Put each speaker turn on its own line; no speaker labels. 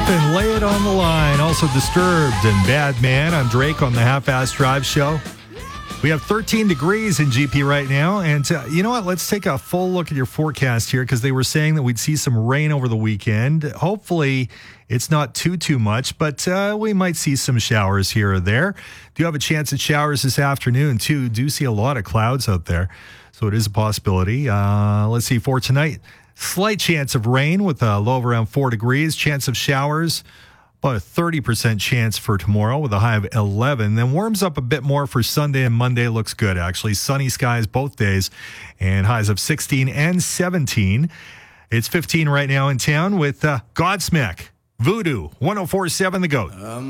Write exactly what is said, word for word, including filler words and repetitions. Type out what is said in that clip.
and lay it on the line. Also Disturbed and Bad Man on Drake on the Half-Ass Drive Show. We have thirteen degrees in G P right now. And uh, you know what? Let's take a full look at your forecast here because they were saying that we'd see some rain over the weekend. Hopefully it's not too, too much, but uh, we might see some showers here or there. Do have a chance at showers this afternoon, too. Do see a lot of clouds out there, so it is a possibility. Uh, let's see, for tonight, slight chance of rain with a low of around four degrees. Chance of showers, about a thirty percent chance for tomorrow with a high of eleven. Then warms up a bit more for Sunday and Monday. Looks good, actually. Sunny skies both days and highs of sixteen and seventeen. It's fifteen right now in town with uh, Godsmack, Voodoo, one oh four point seven The Goat. Um.